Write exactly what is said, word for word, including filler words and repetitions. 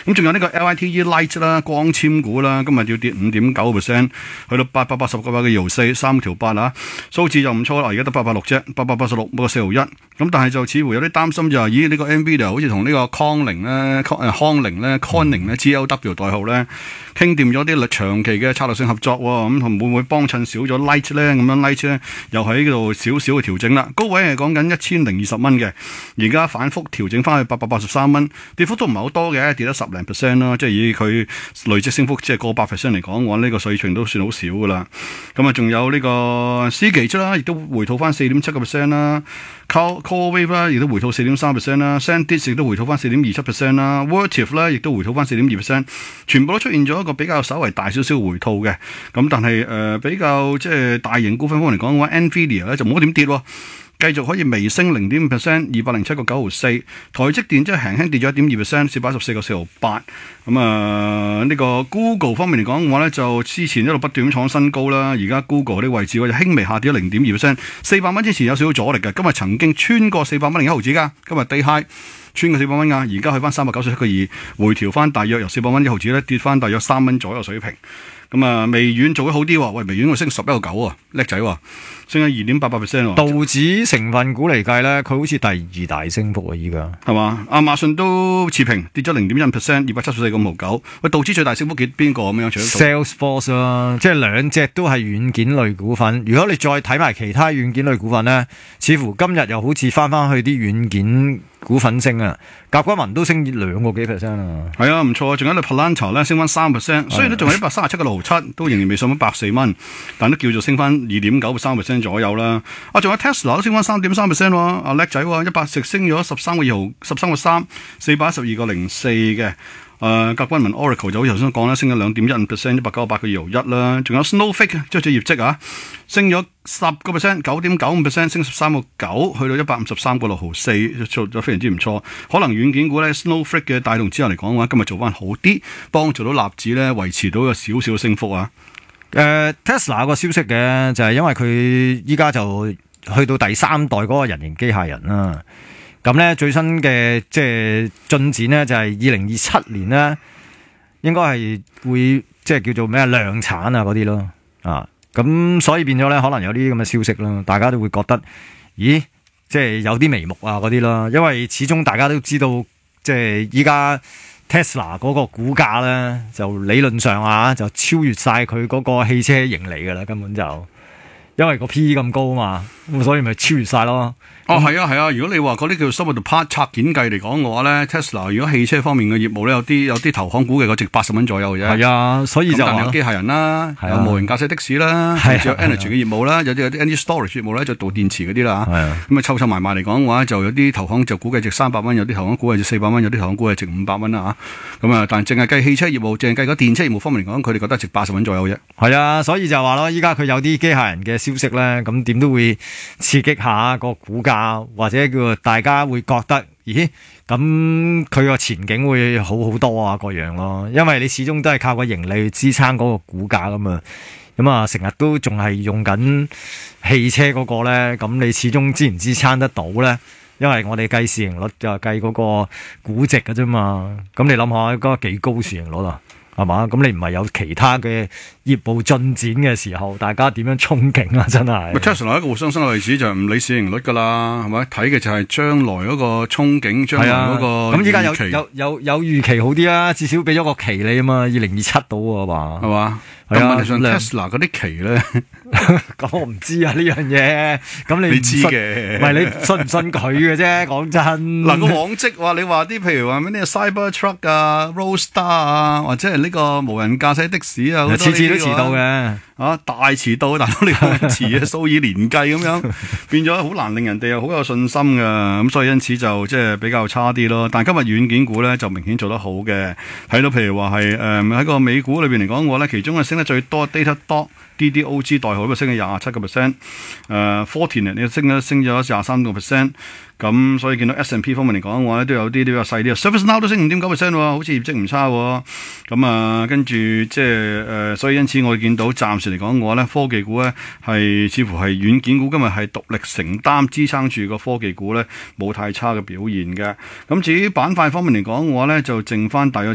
咁仲有呢個 L I T E Light 啦，光纖股啦，今日要跌五點九 percent， 去到八百八十個八嘅搖四，三條八啊，數字就唔錯啦，而家得八百六啫，八百八十六冇個四毫一。咁但係就似乎有啲擔心就係，咦呢個 Nvidia 好似同呢個康寧咧，康誒康寧咧 Corning 咧 G L W 代號咧，傾掂咗啲長期嘅策略性合作喎，咁同會唔會幫襯少咗 Light 咧？咁樣 Light 咧又喺度少少嘅調整啦，高位係講緊一千零二十蚊嘅，而家反覆調整翻去八百八十三蚊，跌幅都唔係好多嘅，跌咗十零 percent 啦，即係以佢累積升幅即係過百 percent 嚟講，我呢個水平都算好少噶啦。咁啊，仲有呢個 Seagate 啦，亦都回吐翻四點七個 percent 啦。Callwave 啦，亦都回吐四點三 percent 啦 ，SanDisk 亦都回吐翻四點二七 percent 啦 ，Vertiv 咧亦都回吐翻四點二 percent， 全部都出現咗一個比較稍為大少少回吐嘅，咁但係誒、呃、比較即係大型股份方面嚟講嘅話 ，Nvidia 咧就冇點跌喎。繼續可以微升零點五 percent， 二百零七個九毫四。台積電即係輕輕跌咗一點二 percent， 四百一十四個四毫八。咁啊，呢個 Google 方面嚟講嘅話咧，就之前一路不斷創新高啦。而家 Google 啲位置我就輕微下跌咗零點二 percent， 四百蚊之前有少少阻力嘅。今日曾經穿過四百蚊零一毫子㗎，今日 day high 穿過四百蚊㗎，而家去翻三百九十一個二，回調翻大約由四百蚊一毫子咧跌翻大約三蚊左右水平。咁啊，微軟做得好啲喎，喂，微軟佢升十一個九啊，叻仔喎，升咗二點八八 percent 喎。 道指成分股嚟計咧，佢好似第二大升幅啊，依家係嘛？亞馬遜都持平，跌咗零點一 percent， 二百七十四個五毫九。喂，道指最大升幅幾邊個咁樣？除咗 Salesforce 啦，即係兩隻都係軟件類股份。如果你再睇埋其他軟件類股份咧，似乎今日又好似翻翻去啲軟件股份升啊，甲骨文都升兩個幾 percent 啊。 係啊，唔錯。仲有一個 Palantir 咧，升翻三 percent， 雖然都仲係一百三十七個六毫七，都仍然未上到百四蚊，但都叫做升翻二點九三 percent 左右啦。啊，仲有 Tesla 都升翻三點三 percent 喎，啊叻仔喎，一百直升咗十三個二毫，十三個三，四百一十二個零四嘅。誒，甲骨文 Oracle 就好似頭先講啦，升咗兩點一五 percent， 一百九十八個二毫一啦。仲有 Snowflake 即係做業績啊，升咗十個 percent， 九點九五 percent， 升十三個九，去到一百五十三個六毫四，做咗非常之唔錯。可能軟件股咧 Snowflake 嘅帶動之下嚟講嘅話，今日做翻好啲，幫助到納指咧維持到個少少升幅啊。 誒、呃、Tesla 個消息嘅就係、是、因為佢依家就去到第三代嗰個人形機械人啦。咁咧最新嘅即係進展咧就係二零二七年咧，應該係會即係叫做咩啊量產啊嗰啲咯啊，咁所以變咗咧可能有啲咁嘅消息啦，大家都會覺得咦，即係有啲眉目啊嗰啲啦，因為始終大家都知道即係依家 Tesla 嗰個股價咧就理論上啊就超越晒佢嗰個汽車盈利噶啦，根本就因為個 P E 咁高啊嘛，咁所以咪超越晒咯。 哦，係啊，係啊！如果你話嗰啲叫 sum of the part 拆件計嚟講嘅話咧 ，Tesla 如果汽車方面嘅業務咧，有啲有啲投行估嘅個值八十蚊左右嘅啫。 係啊，所以就有機械人啦， 啊、 有無人駕駛的士啦，甚至有 energy 嘅業務啦，有啲有啲 energy storage 業務咧，就導電池嗰啲啦。咁啊，湊湊埋埋嚟講嘅話，就有啲投行就估計值三百蚊，有啲投行估計值四百蚊，有啲投行估計值五百蚊啦嚇。咁啊，但係淨係計汽車業務，淨係計嗰電車業務方面嚟講，佢哋覺得值八十蚊左右啫。 係啊，所以就話咯，依家佢有啲機械人嘅消息咧，咁點都會刺激下個股價或者。叫大家會覺得，咦？咁佢個前景會好好多啊，各樣咯。因為你始終都係靠個盈利去支撐嗰個股價噶嘛。咁啊，成日都仲係用緊汽車嗰個咧，咁你始終支唔支撐得到咧？因為我哋計市盈率就係計嗰個估值㗎啫嘛。咁你諗下，嗰個幾高市盈率啊？係嘛？咁你唔係有其他嘅業務進展嘅時候，大家點樣憧憬啊？真係。 Tesla 一個活生生嘅例子就係唔理市盈率㗎啦，係咪？睇嘅就係將來嗰個憧憬，將來嗰個咁依家有有有有預期好啲啦，至少俾咗個期你啊嘛，二零二七到啊嘛， 係嘛？咁問題上 Tesla 嗰啲期咧， 咁我唔知啊呢樣嘢。咁你你知嘅， 唔係你信唔信佢嘅啫？講真， 嗱個往績話你話啲譬如話咩呢 Cybertruck 啊、Roadster 啊，或者係呢個無人駕駛的士啊， 次次都遲到嘅， 啊大遲到，大佬你咁遲啊，數以年計咁樣，變咗好難令人哋又好有信心㗎。咁所以因此就即係比較差啲咯。但係今日軟件股咧就明顯做得好嘅，睇到譬如話係誒喺個美股裏邊嚟講嘅話咧，其中係升得最多 Datadog D D O G 代號都升咗廿七個 percent， 誒 Fortinet 你升咗升咗廿三個 percent。咁所以見到 S and P 方面嚟講嘅話咧，都有啲比較細啲。ServiceNow 都升五點九 percent 喎，好似業績唔差喎。咁啊，跟住即係誒，所以因此我哋見到暫時嚟講嘅話咧，科技股咧係似乎係軟件股今日係獨力承擔支撐住個科技股咧冇太差嘅表現嘅。咁至於板塊方面嚟講嘅話咧，就剩翻大約